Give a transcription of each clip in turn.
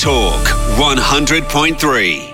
Talk 100.3.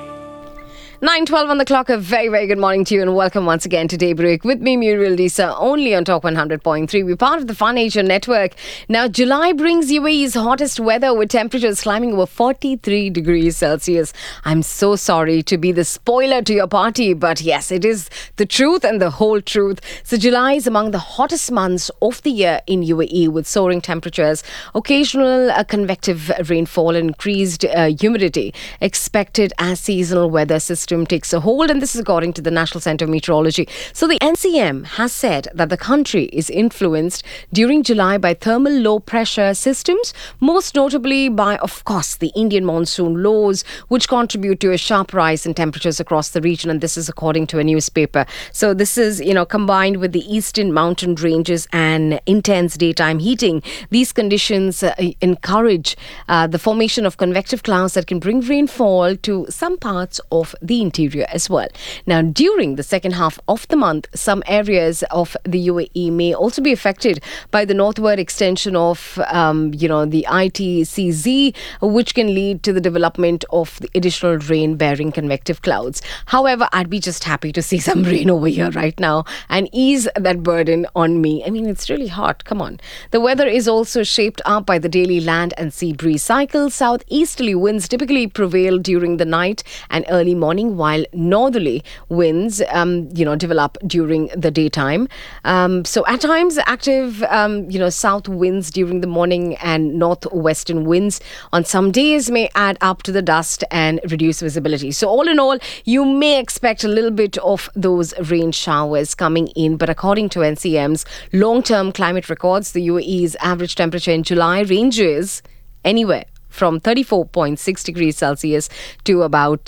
9:12 on the clock. A very, very good morning to you and welcome once again to Daybreak with me, Muriel Disa, only on Talk 100.3. We're part of the Fun Asia network. Now, July brings UAE's hottest weather with temperatures climbing over 43 degrees Celsius. I'm so sorry to be the spoiler to your party, but yes, it is the truth and the whole truth. So July is among the hottest months of the year in UAE with soaring temperatures, occasional convective rainfall and increased humidity expected as seasonal weather system takes a hold, and this is according to the National Centre of Meteorology. So the NCM has said that the country is influenced during July by thermal low pressure systems, most notably by, of course, the Indian monsoon lows, which contribute to a sharp rise in temperatures across the region, and this is according to a newspaper. So this is, combined with the eastern mountain ranges and intense daytime heating. These conditions encourage the formation of convective clouds that can bring rainfall to some parts of the interior as well. Now, during the second half of the month, some areas of the UAE may also be affected by the northward extension of, the ITCZ, which can lead to the development of the additional rain-bearing convective clouds. However, I'd be just happy to see some rain over here right now and ease that burden on me. I mean, it's really hot. Come on. The weather is also shaped up by the daily land and sea breeze cycle. Southeasterly winds typically prevail during the night and early morning, while northerly winds, develop during the daytime. So at times, active, south winds during the morning and northwestern winds on some days may add up to the dust and reduce visibility. So all in all, you may expect a little bit of those rain showers coming in. But according to NCM's long-term climate records, the UAE's average temperature in July ranges anywhere from 34.6 degrees Celsius to about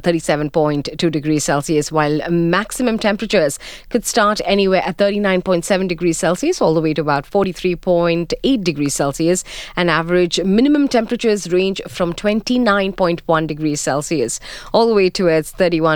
37.2 degrees Celsius, while maximum temperatures could start anywhere at 39.7 degrees Celsius all the way to about 43.8 degrees Celsius, and average minimum temperatures range from 29.1 degrees Celsius all the way towards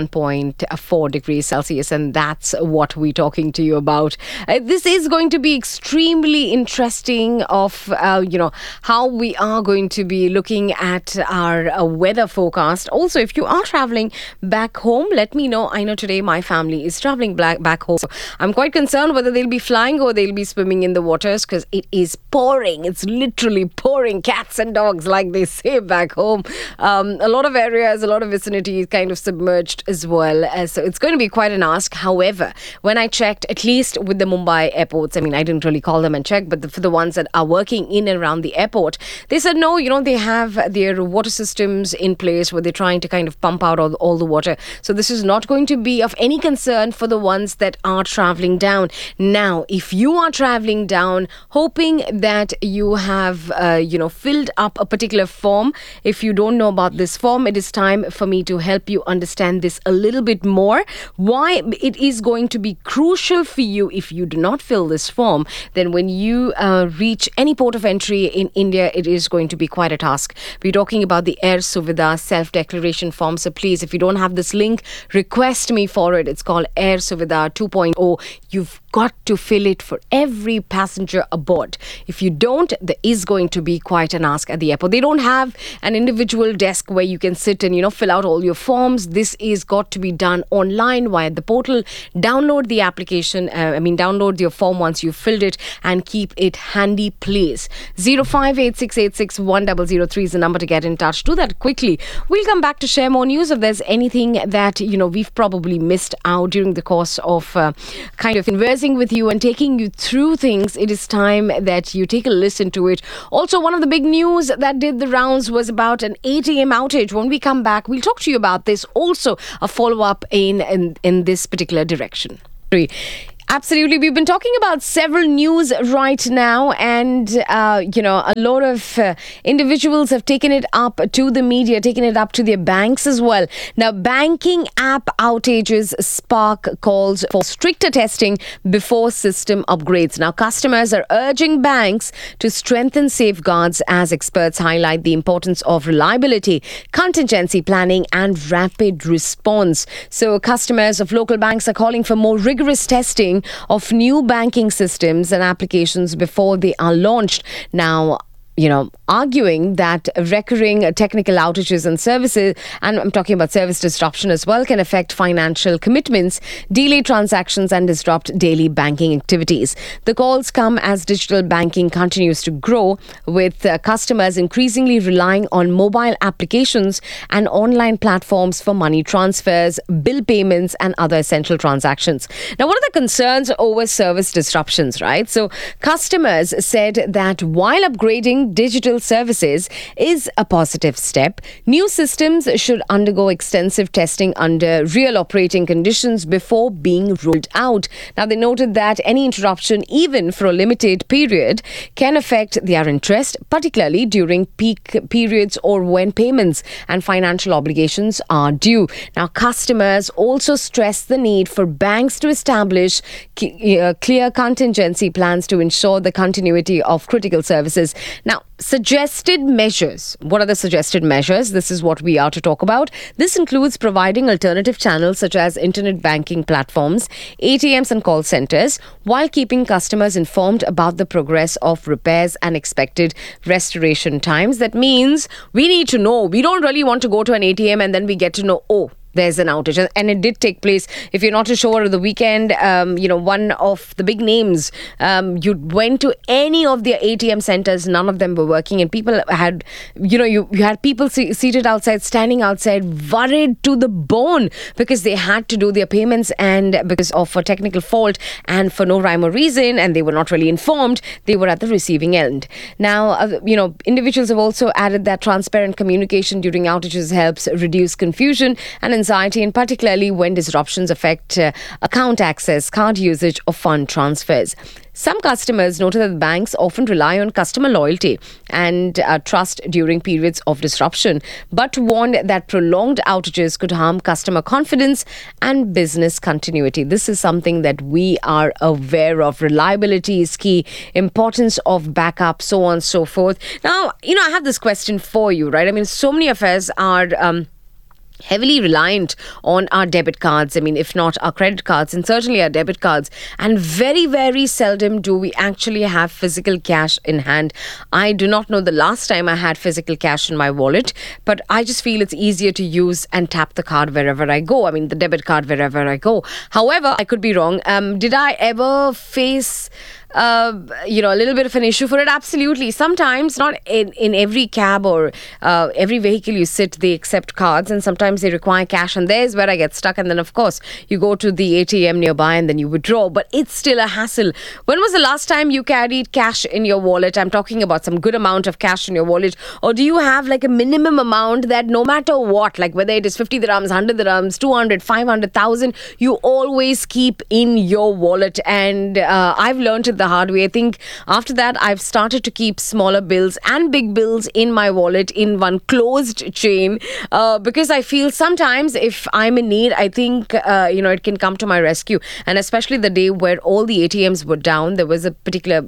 31.4 degrees Celsius, and that's what we're talking to you about. This is going to be extremely interesting of, how we are going to be looking at our weather forecast. Also, if you are traveling back home, let me know. I know today my family is traveling back home. So I'm quite concerned whether they'll be flying or they'll be swimming in the waters, because it is pouring. It's literally pouring, cats and dogs, like they say back home. A lot of areas, a lot of vicinity is kind of submerged as well. So it's going to be quite an ask. However, when I checked, at least with the Mumbai airports, I mean, I didn't really call them and check, but for the ones that are working in and around the airport, they said no, they have their water systems in place where they're trying to kind of pump out all the water. So this is not going to be of any concern for the ones that are traveling down. Now, if you are traveling down, hoping that you have, filled up a particular form, if you don't know about this form, it is time for me to help you understand this a little bit more. Why it is going to be crucial for you if you do not fill this form, then when you reach any port of entry in India, it is going to be quite a task. We're talking about the Air Suvidha self-declaration form. So please, if you don't have this link, request me for it. It's called Air Suvidha 2.0. You've got to fill it for every passenger aboard. If you don't, there is going to be quite an ask at the airport. They don't have an individual desk where you can sit and, fill out all your forms. This is got to be done online via the portal. Download the application, download your form once you've filled it and keep it handy, please. 0586861003 is the number to get in touch. Do that quickly. We'll come back to share more news if there's anything that, we've probably missed out during the course of kind of conversing with you and taking you through things. It is time that you take a listen to it. Also, one of the big news that did the rounds was about an 8 a.m. outage. When we come back, we'll talk to you about this. Also, a follow-up in this particular direction. Absolutely. We've been talking about several news right now, and, a lot of individuals have taken it up to the media, taken it up to their banks as well. Now, banking app outages spark calls for stricter testing before system upgrades. Now, customers are urging banks to strengthen safeguards as experts highlight the importance of reliability, contingency planning, and rapid response. So, customers of local banks are calling for more rigorous testing of new banking systems and applications before they are launched. Now, arguing that recurring technical outages and services, and I'm talking about service disruption as well, can affect financial commitments, delay transactions, and disrupt daily banking activities. The calls come as digital banking continues to grow, with customers increasingly relying on mobile applications and online platforms for money transfers, bill payments, and other essential transactions. Now, what are the concerns over service disruptions, right? So, customers said that while upgrading digital services is a positive step, new systems should undergo extensive testing under real operating conditions before being rolled out. Now, they noted that any interruption, even for a limited period, can affect their interest, particularly during peak periods or when payments and financial obligations are due. Now, customers also stress the need for banks to establish clear contingency plans to ensure the continuity of critical services. Now, suggested measures. What are the suggested measures? This is what we are to talk about. This includes providing alternative channels such as internet banking platforms, ATMs and call centers, while keeping customers informed about the progress of repairs and expected restoration times. That means we need to know. We don't really want to go to an ATM and then we get to know, oh, there's an outage. And it did take place. If you're not too sure, over the weekend, one of the big names, you went to any of their ATM centers, none of them were working. And people had, you had people seated outside, standing outside, worried to the bone because they had to do their payments and because of a technical fault and for no rhyme or reason, and they were not really informed, they were at the receiving end. Now, individuals have also added that transparent communication during outages helps reduce confusion and anxiety, and particularly when disruptions affect account access, card usage, or fund transfers. Some customers noted that banks often rely on customer loyalty and trust during periods of disruption, but warned that prolonged outages could harm customer confidence and business continuity. This is something that we are aware of. Reliability is key, importance of backup, so on and so forth. Now, I have this question for you, right? I mean, so many of us are heavily reliant on our debit cards. I mean, if not our credit cards, and certainly our debit cards. And very, very seldom do we actually have physical cash in hand. I do not know the last time I had physical cash in my wallet, but I just feel it's easier to use and tap the card wherever I go. I mean, the debit card wherever I go. However, I could be wrong. Did I ever face a little bit of an issue for it? Absolutely. Sometimes, not in every cab or every vehicle you sit, they accept cards, and sometimes they require cash, and there's where I get stuck. And then, of course, you go to the ATM nearby and then you withdraw, but it's still a hassle. When was the last time you carried cash in your wallet? I'm talking about some good amount of cash in your wallet. Or do you have like a minimum amount that no matter what, like whether it is 50 dirhams, 100 dirhams, 200, 500,000, you always keep in your wallet? And I've learned it the hard way. I think after that, I've started to keep smaller bills and big bills in my wallet in one closed chain because I feel sometimes if I'm in need, I think, it can come to my rescue. And especially the day where all the ATMs were down, there was a particular,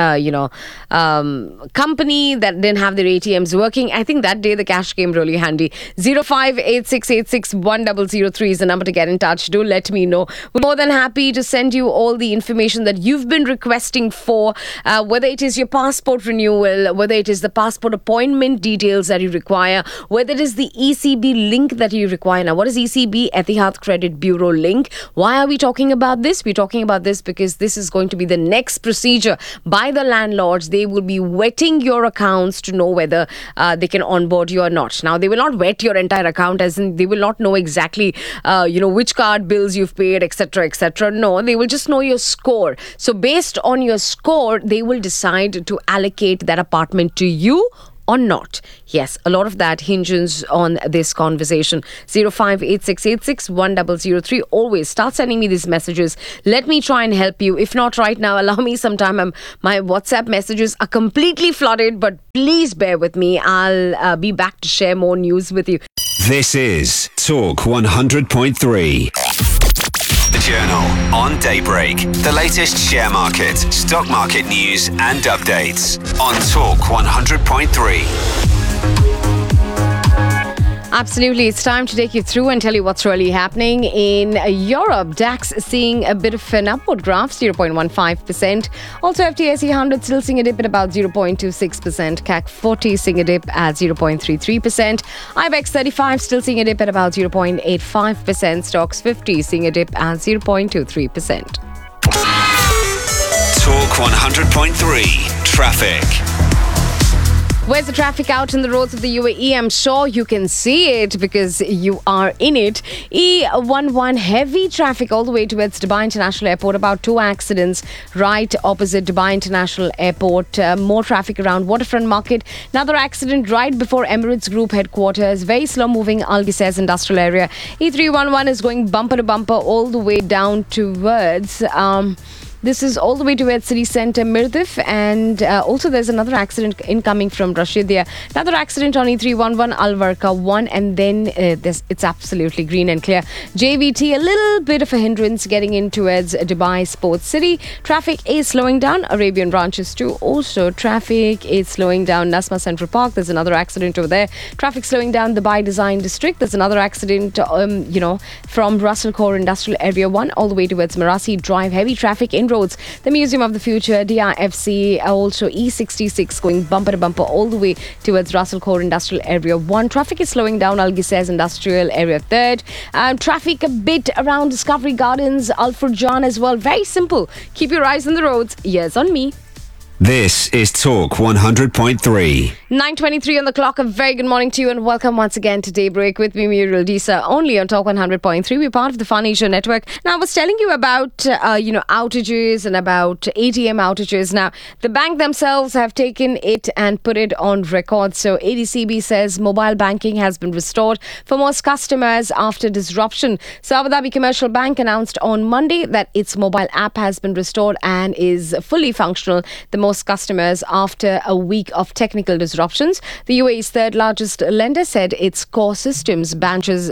company that didn't have their ATMs working. I think that day the cash came really handy. 0586861003 is the number to get in touch. Do let me know. We're more than happy to send you all the information that you've been requesting for, whether it is your passport renewal, whether it is the passport appointment details that you require, whether it is the ECB link that you require. Now, what is ECB? Etihad Credit Bureau link. Why are we talking about this? We're talking about this because this is going to be the next procedure by the landlords. They will be wetting your accounts to know whether they can onboard you or not. Now, they will not wet your entire account, as in they will not know exactly, which card bills you've paid, etc., etc. No, they will just know your score. So based on your score, they will decide to allocate that apartment to you or not. Yes, a lot of that hinges on this conversation. 0586861003. Always start sending me these messages. Let me try and help you. If not right now, allow me some time. My WhatsApp messages are completely flooded, but please bear with me. I'll be back to share more news with you. This is Talk 100.3. The Journal on Daybreak. The latest share market, stock market news and updates on Talk 100.3. Absolutely. It's time to take you through and tell you what's really happening in Europe. DAX seeing a bit of an upward graph, 0.15%. Also, FTSE 100 still seeing a dip at about 0.26%. CAC 40 seeing a dip at 0.33%. IBEX 35 still seeing a dip at about 0.85%. Stocks 50 seeing a dip at 0.23%. Talk 100.3 Traffic. Where's the traffic out on the roads of the UAE? I'm sure you can see it because you are in it. E11 heavy traffic all the way towards Dubai International Airport. About 2 accidents right opposite Dubai International Airport. More traffic around Waterfront Market. Another accident right before Emirates Group headquarters. Very slow moving Algeciras industrial area. E311 is going bumper to bumper all the way down towards... This is all the way towards city centre Mirdif, and also there's another accident incoming from Rashidia. Another accident on E311 Alvarka 1, and then it's absolutely green and clear. JVT, a little bit of a hindrance getting in towards Dubai Sports City. Traffic is slowing down. Arabian branches too. Also, traffic is slowing down. Nasma Central Park, there's another accident over there. Traffic slowing down Dubai Design District. There's another accident, from Russell Core Industrial Area 1 all the way towards Marasi Drive. Heavy traffic in roads. The Museum of the Future, DIFC, also E66 going bumper to bumper all the way towards Russell Core Industrial Area 1. Traffic is slowing down Algeciras Industrial Area 3rd. Traffic a bit around Discovery Gardens, Al Furjan as well. Very simple. Keep your eyes on the roads. Ears on me. This is Talk 100.3. 9:23 on the clock. A very good morning to you and welcome once again to Daybreak with me, Muriel Disa, only on Talk 100.3. We're part of the Fun Asia network. Now, I was telling you about, outages and about ATM outages. Now, the bank themselves have taken it and put it on record. So, ADCB says mobile banking has been restored for most customers after disruption. So, Abu Dhabi Commercial Bank announced on Monday that its mobile app has been restored and is fully functional. The most customers after a week of technical disruptions. The UAE's third largest lender said its core systems, branches,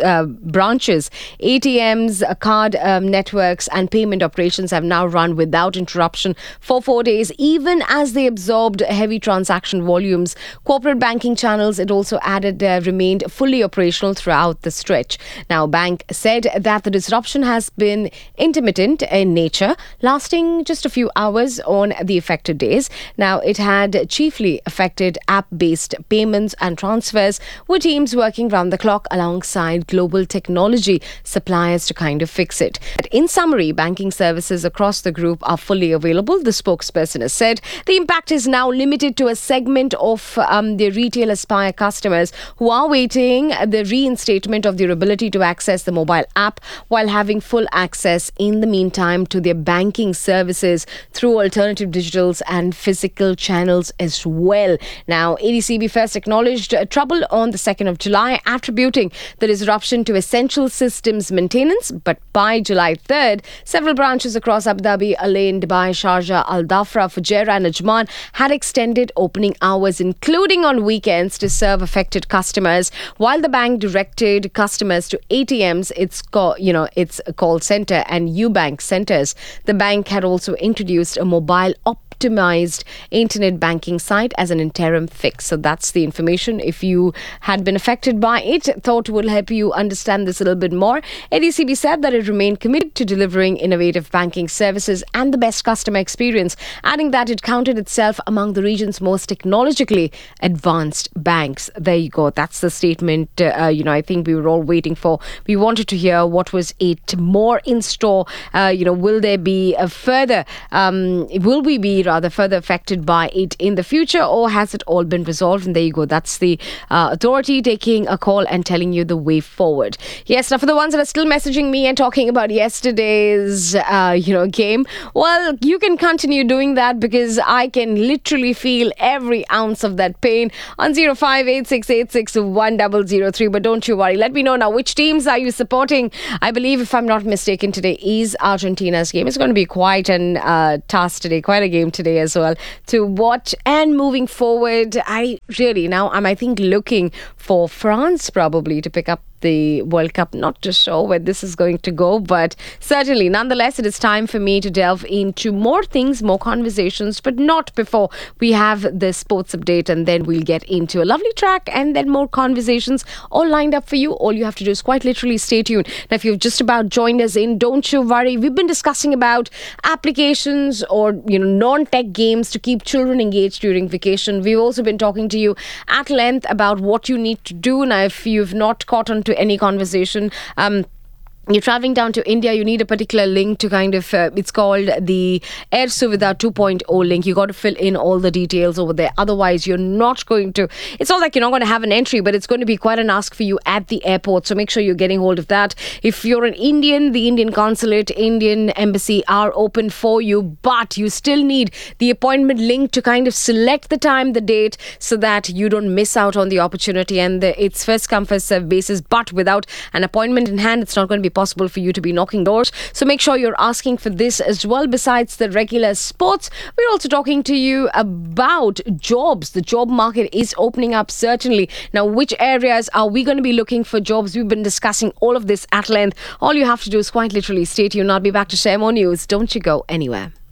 ATMs, card networks and payment operations have now run without interruption for 4 days, even as they absorbed heavy transaction volumes. Corporate banking channels, it also added, remained fully operational throughout the stretch. Now, bank said that the disruption has been intermittent in nature, lasting just a few hours on the affected days. Now, it had chiefly affected app-based payments and transfers, with teams working round the clock alongside global technology suppliers to kind of fix it. But in summary, banking services across the group are fully available, the spokesperson has said. The impact is now limited to a segment of the retail Aspire customers who are waiting the reinstatement of their ability to access the mobile app while having full access in the meantime to their banking services through alternative digitals and physical channels as well. Now, ADCB first acknowledged trouble on the 2nd of July, attributing the disruption to essential systems maintenance. But by July 3rd, several branches across Abu Dhabi, Al Ain, Dubai, Sharjah, Al Dhafra, Fujairah and Ajman had extended opening hours, including on weekends, to serve affected customers. While the bank directed customers to ATMs, its call center and UBank centers, the bank had also introduced a mobile optimized internet banking site as an interim fix. So that's the information. If you had been affected by it, thought will help you understand this a little bit more. ADCB said that it remained committed to delivering innovative banking services and the best customer experience, adding that it counted itself among the region's most technologically advanced banks. There you go. That's the statement, I think we were all waiting for. We wanted to hear what was it more in store. Will there be a further, will we be rather further affected by it in the future, or has it all been resolved? And there you go. That's the authority taking a call and telling you the way forward. Yes, now for the ones that are still messaging me and talking about yesterday's, game, well, you can continue doing that because I can literally feel every ounce of that pain on 0586861003. But don't you worry. Let me know now, which teams are you supporting? I believe, if I'm not mistaken, today is Argentina's game. It's going to be quite an task today, quite a game today as well to watch. And moving forward, I'm I think looking for France probably to pick up the World Cup. Not too sure where this is going to go, but certainly, nonetheless, it is time for me to delve into more things, more conversations, but not before we have the sports update, and then we'll get into a lovely track and then more conversations all lined up for you. All you have to do is quite literally stay tuned. Now, if you've just about joined us in, don't you worry. We've been discussing about applications or non-tech games to keep children engaged during vacation. We've also been talking to you at length about what you need to do. Now, if you've not caught on to any conversation, you're traveling down to India, you need a particular link to kind of, it's called the Air Suvidha 2.0 link. You got to fill in all the details over there. Otherwise, you're not going to, it's not like you're not going to have an entry, but it's going to be quite an ask for you at the airport. So make sure you're getting hold of that. If you're an Indian, the Indian consulate, Indian embassy are open for you, but you still need the appointment link to kind of select the time, the date, so that you don't miss out on the opportunity. And it's first come, first serve basis, but without an appointment in hand, it's not going to be possible for you to be knocking doors. So make sure you're asking for this as well. Besides the regular sports, we're also talking to you about jobs. The job market is opening up, certainly. Now, which areas are we going to be looking for jobs? We've been discussing all of this at length. All you have to do is quite literally stay tuned. I'll be back to share more news. Don't you go anywhere.